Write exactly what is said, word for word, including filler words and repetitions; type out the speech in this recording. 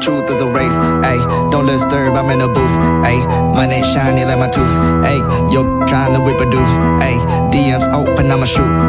truth is a race. Ayy, don't disturb, I'm in the booth. Ayy, my neck shiny like my tooth. Ayy, yo trying to reproduce. Ayy, D Ms open, I'ma shoot.